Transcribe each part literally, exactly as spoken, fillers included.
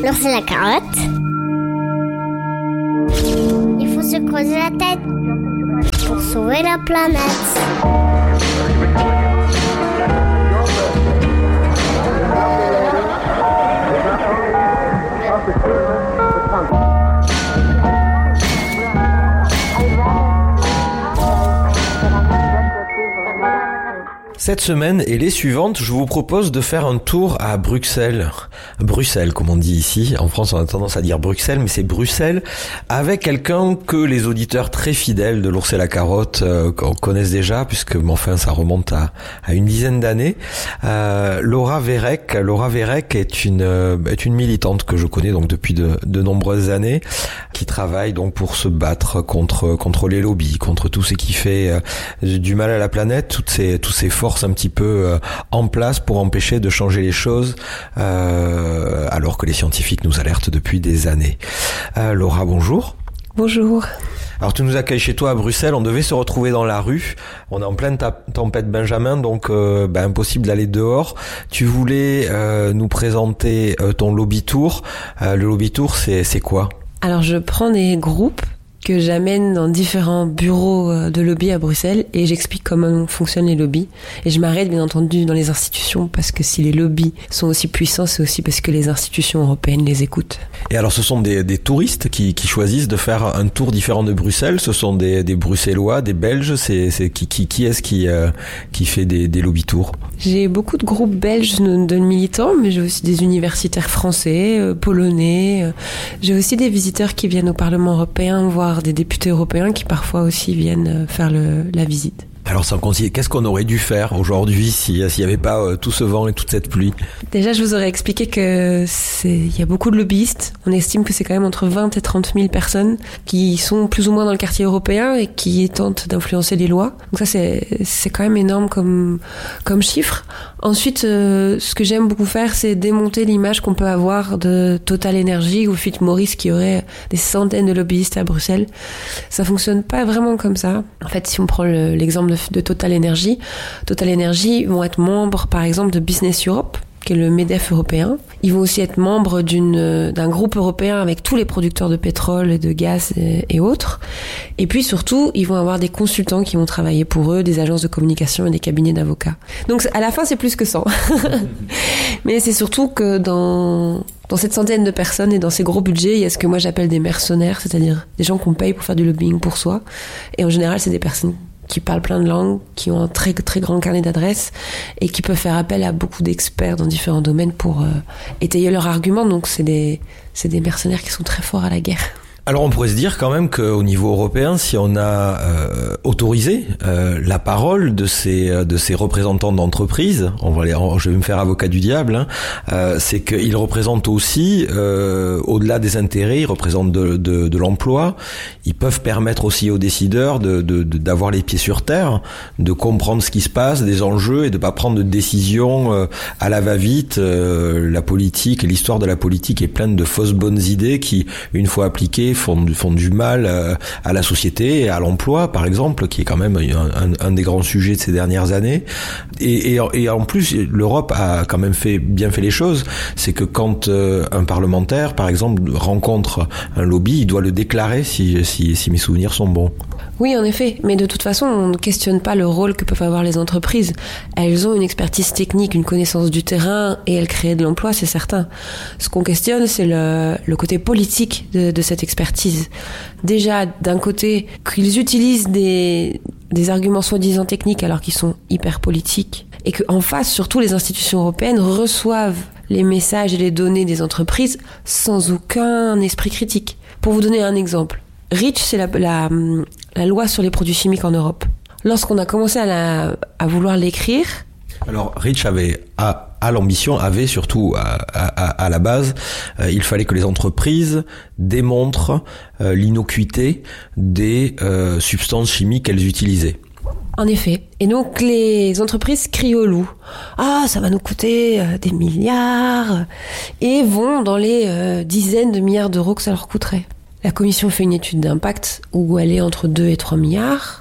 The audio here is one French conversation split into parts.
Alors c'est la carotte. Il faut se creuser la tête pour sauver la planète. Cette semaine et les suivantes, je vous propose de faire un tour à Bruxelles. Bruxelles, comme on dit ici. En France, on a tendance à dire Bruxelles, mais c'est Bruxelles, avec quelqu'un que les auditeurs très fidèles de l'Ours et la Carotte euh, connaissent déjà, puisque, bon, enfin, ça remonte à, à une dizaine d'années. Euh, Laura Verreck. Laura Verreck est une euh, est une militante que je connais donc depuis de, de nombreuses années, qui travaille donc pour se battre contre contre les lobbies, contre tout ce qui fait euh, du mal à la planète, toutes ces tous ces forces un petit peu euh, en place pour empêcher de changer les choses, euh, alors que les scientifiques nous alertent depuis des années. Euh, Laura, bonjour. Bonjour. Alors tu nous accueilles chez toi à Bruxelles, on devait se retrouver dans la rue, on est en pleine ta- tempête Benjamin, donc euh, ben, impossible d'aller dehors. Tu voulais euh, nous présenter euh, ton lobby tour. Euh, le lobby tour, c'est, c'est quoi ? Alors je prends des groupes que j'amène dans différents bureaux de lobby à Bruxelles et j'explique comment fonctionnent les lobbies. Et je m'arrête bien entendu dans les institutions parce que si les lobbies sont aussi puissants, c'est aussi parce que les institutions européennes les écoutent. Et alors ce sont des, des touristes qui, qui choisissent de faire un tour différent de Bruxelles, ce sont des, des Bruxellois, des Belges, c'est, c'est qui, qui, qui est-ce qui, euh, qui fait des, des lobby tours ? J'ai beaucoup de groupes belges de, de militants, mais j'ai aussi des universitaires français, euh, polonais. Euh, j'ai aussi des visiteurs qui viennent au Parlement européen voir des députés européens qui parfois aussi viennent faire le, la visite. Alors sans conseiller, qu'est-ce qu'on aurait dû faire aujourd'hui si, s'il n'y avait pas euh, tout ce vent et toute cette pluie ? Déjà, je vous aurais expliqué que c'est, il y a beaucoup de lobbyistes. On estime que c'est quand même entre vingt et trente mille personnes qui sont plus ou moins dans le quartier européen et qui tentent d'influencer les lois. Donc ça, c'est, c'est quand même énorme comme, comme chiffre. Ensuite, euh, ce que j'aime beaucoup faire, c'est démonter l'image qu'on peut avoir de Total Energy ou Philip Morris qui aurait des centaines de lobbyistes à Bruxelles. Ça fonctionne pas vraiment comme ça. En fait, si on prend le, l'exemple de, de Total Energy, Total Energy vont être membres, par exemple, de Business Europe, qui est le MEDEF européen. Ils vont aussi être membres d'une, d'un groupe européen avec tous les producteurs de pétrole et de gaz et, et autres. Et puis surtout, ils vont avoir des consultants qui vont travailler pour eux, des agences de communication et des cabinets d'avocats. Donc à la fin, c'est plus que cent. Mais c'est surtout que dans, dans cette centaine de personnes et dans ces gros budgets, il y a ce que moi j'appelle des mercenaires, c'est-à-dire des gens qu'on paye pour faire du lobbying pour soi. Et en général, c'est des personnes qui parlent plein de langues, qui ont un très très grand carnet d'adresses et qui peuvent faire appel à beaucoup d'experts dans différents domaines pour euh, étayer leurs arguments. Donc c'est des, c'est des mercenaires qui sont très forts à la guerre. Alors on pourrait se dire quand même qu'au niveau européen, si on a euh, autorisé euh, la parole de ces de ces représentants d'entreprises, on va les, je vais me faire avocat du diable, hein, euh, c'est qu'ils représentent aussi, euh, au-delà des intérêts, ils représentent de, de, de l'emploi. Ils peuvent permettre aussi aux décideurs de, de, de d'avoir les pieds sur terre, de comprendre ce qui se passe, des enjeux et de pas prendre de décisions euh, à la va-vite. Euh, la politique, l'histoire de la politique est pleine de fausses bonnes idées qui, une fois appliquées, Font, font du mal euh, à la société et à l'emploi, par exemple, qui est quand même un, un, un des grands sujets de ces dernières années. Et, et, et en plus, l'Europe a quand même fait bien fait les choses. C'est que quand euh, un parlementaire, par exemple, rencontre un lobby, il doit le déclarer si, si, si mes souvenirs sont bons. Oui, en effet. Mais de toute façon, on ne questionne pas le rôle que peuvent avoir les entreprises. Elles ont une expertise technique, une connaissance du terrain et elles créent de l'emploi, c'est certain. Ce qu'on questionne, c'est le, le côté politique de, de cette expertise. Déjà, d'un côté, qu'ils utilisent des, des arguments soi-disant techniques alors qu'ils sont hyper politiques et qu'en face, surtout les institutions européennes reçoivent les messages et les données des entreprises sans aucun esprit critique. Pour vous donner un exemple, REACH, c'est la, la, la loi sur les produits chimiques en Europe. Lorsqu'on a commencé à, la, à vouloir l'écrire... Alors, REACH avait, a, a l'ambition, avait surtout à, à, à la base, euh, il fallait que les entreprises démontrent euh, l'innocuité des euh, substances chimiques qu'elles utilisaient. En effet. Et donc, les entreprises crient au loup. Ah, ça va nous coûter euh, des milliards. Et vont dans les euh, dizaines de milliards d'euros que ça leur coûterait. La commission fait une étude d'impact où elle est entre deux et trois milliards.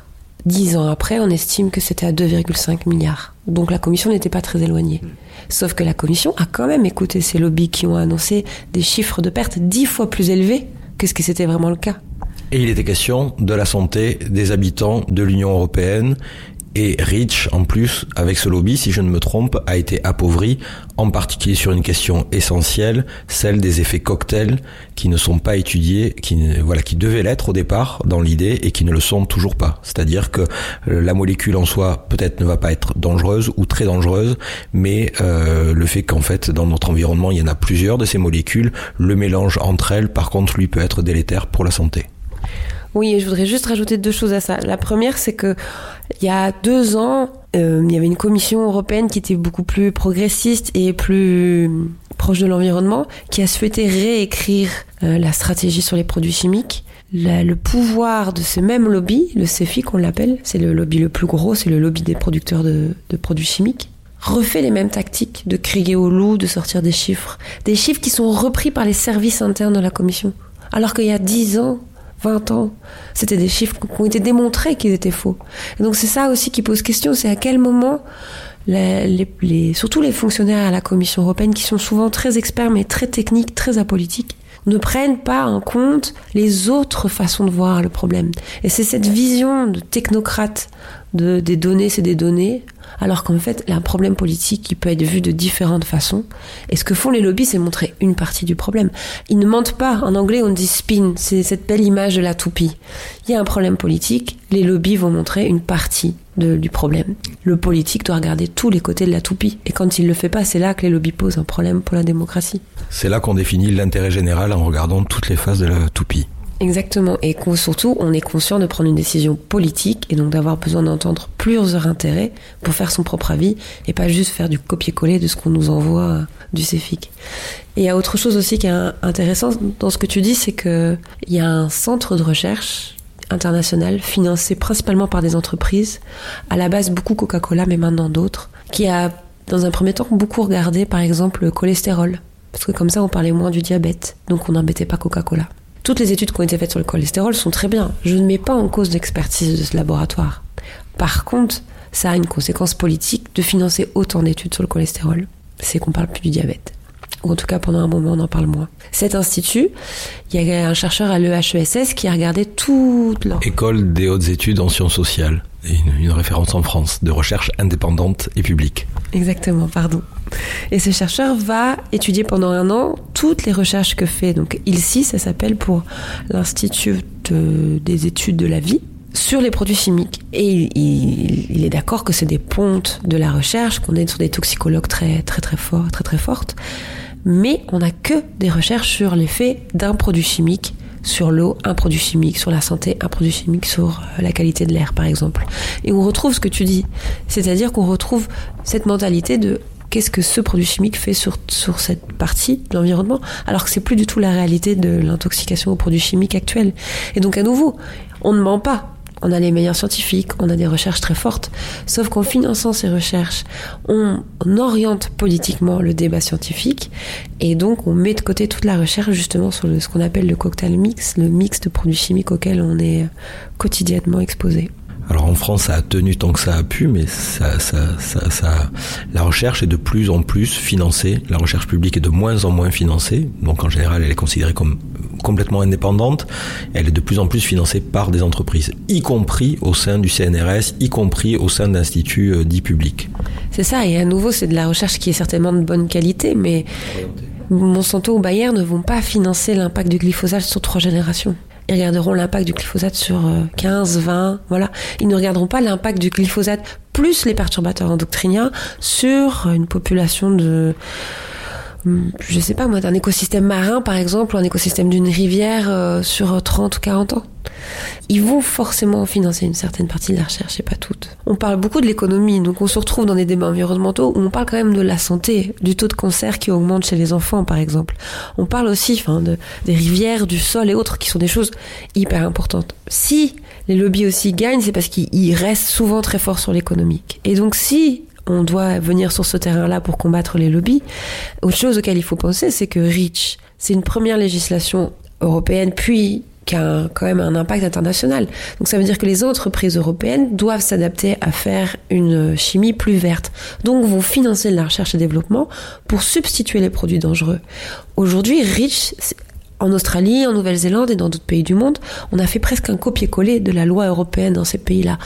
Dix ans après, on estime que c'était à deux virgule cinq milliards. Donc la Commission n'était pas très éloignée. Sauf que la Commission a quand même écouté ces lobbies qui ont annoncé des chiffres de pertes dix fois plus élevés que ce que c'était vraiment le cas. Et il était question de la santé des habitants de l'Union européenne. Et Reach, en plus, avec ce lobby, si je ne me trompe, a été appauvri, en particulier sur une question essentielle, celle des effets cocktails qui ne sont pas étudiés, qui ne, voilà, qui devaient l'être au départ dans l'idée et qui ne le sont toujours pas. C'est-à-dire que la molécule en soi peut-être ne va pas être dangereuse ou très dangereuse, mais euh, le fait qu'en fait dans notre environnement il y en a plusieurs de ces molécules, le mélange entre elles, par contre, lui peut être délétère pour la santé. Oui, et je voudrais juste rajouter deux choses à ça. La première, c'est que il y a deux ans, euh, il y avait une commission européenne qui était beaucoup plus progressiste et plus proche de l'environnement, qui a souhaité réécrire euh, la stratégie sur les produits chimiques. La, le pouvoir de ce même lobby, le CEFIC on l'appelle, c'est le lobby le plus gros, c'est le lobby des producteurs de, de produits chimiques, refait les mêmes tactiques de crier au loup, de sortir des chiffres. Des chiffres qui sont repris par les services internes de la commission. Alors qu'il y a dix ans, vingt ans, c'était des chiffres qui ont été démontrés qu'ils étaient faux. Et donc c'est ça aussi qui pose question, c'est à quel moment, les, les, les, surtout les fonctionnaires à la Commission européenne, qui sont souvent très experts mais très techniques, très apolitiques, ne prennent pas en compte les autres façons de voir le problème. Et c'est cette vision de technocrate de, des données, c'est des données, alors qu'en fait, il y a un problème politique qui peut être vu de différentes façons. Et ce que font les lobbies, c'est montrer une partie du problème. Ils ne mentent pas. En anglais, on dit spin. C'est cette belle image de la toupie. Il y a un problème politique. Les lobbies vont montrer une partie de, du problème. Le politique doit regarder tous les côtés de la toupie. Et quand il ne le fait pas, c'est là que les lobbies posent un problème pour la démocratie. C'est là qu'on définit l'intérêt général en regardant toutes les faces de la toupie. Exactement, et qu'on, surtout, on est conscient de prendre une décision politique et donc d'avoir besoin d'entendre plusieurs intérêts pour faire son propre avis et pas juste faire du copier-coller de ce qu'on nous envoie du CEFIC. Et il y a autre chose aussi qui est intéressant dans ce que tu dis, c'est qu'il y a un centre de recherche international financé principalement par des entreprises, à la base beaucoup Coca-Cola mais maintenant d'autres, qui a dans un premier temps beaucoup regardé par exemple le cholestérol, parce que comme ça on parlait moins du diabète, donc on n'embêtait pas Coca-Cola. Toutes les études qui ont été faites sur le cholestérol sont très bien. Je ne mets pas en cause l'expertise de ce laboratoire. Par contre, ça a une conséquence politique de financer autant d'études sur le cholestérol. C'est qu'on parle plus du diabète. Ou en tout cas, pendant un moment, on en parle moins. Cet institut, il y a un chercheur à l'E H E S S qui a regardé toute leur... École des hautes études en sciences sociales. Une, une référence en France de recherche indépendante et publique. Exactement, pardon. Et ce chercheur va étudier pendant un an toutes les recherches que fait donc I L S I, ça s'appelle pour l'Institut de, des études de la vie, sur les produits chimiques. Et il, il, il est d'accord que c'est des pontes de la recherche, qu'on est sur des toxicologues très très très forts, très très fortes, mais on n'a que des recherches sur l'effet d'un produit chimique sur l'eau, un produit chimique, sur la santé, un produit chimique sur la qualité de l'air, par exemple. Et on retrouve ce que tu dis, c'est-à-dire qu'on retrouve cette mentalité de qu'est-ce que ce produit chimique fait sur, sur cette partie de l'environnement, alors que c'est plus du tout la réalité de l'intoxication aux produits chimiques actuels. Et donc à nouveau, on ne ment pas. On a les meilleurs scientifiques, on a des recherches très fortes, sauf qu'en finançant ces recherches, on, on oriente politiquement le débat scientifique et donc on met de côté toute la recherche justement sur le, ce qu'on appelle le cocktail mix, le mix de produits chimiques auxquels on est quotidiennement exposé. Alors en France, ça a tenu tant que ça a pu, mais ça, ça, ça, ça, la recherche est de plus en plus financée. La recherche publique est de moins en moins financée. Donc en général, elle est considérée comme complètement indépendante. Elle est de plus en plus financée par des entreprises, y compris au sein du C N R S, y compris au sein d'instituts euh, dits publics. C'est ça, et à nouveau, c'est de la recherche qui est certainement de bonne qualité, mais Monsanto ou Bayer ne vont pas financer l'impact du glyphosate sur trois générations. Ils regarderont l'impact du glyphosate sur quinze, vingt, voilà. Ils ne regarderont pas l'impact du glyphosate plus les perturbateurs endocriniens sur une population de, je sais pas moi, d'un écosystème marin par exemple, ou un écosystème d'une rivière euh, sur trente ou quarante ans. Ils vont forcément financer une certaine partie de la recherche et pas toute. On parle beaucoup de l'économie, donc on se retrouve dans des débats environnementaux où on parle quand même de la santé, du taux de cancer qui augmente chez les enfants par exemple. On parle aussi enfin, de, des rivières, du sol et autres qui sont des choses hyper importantes. Si les lobbies aussi gagnent, c'est parce qu'ils restent souvent très forts sur l'économique. Et donc si on doit venir sur ce terrain-là pour combattre les lobbies, autre chose auquel il faut penser, c'est que REACH, c'est une première législation européenne, puis qui a un, quand même un impact international. Donc ça veut dire que les entreprises européennes doivent s'adapter à faire une chimie plus verte. Donc vont financer de la recherche et développement pour substituer les produits dangereux. Aujourd'hui, REACH, en Australie, en Nouvelle-Zélande et dans d'autres pays du monde, on a fait presque un copier-coller de la loi européenne dans ces pays-là.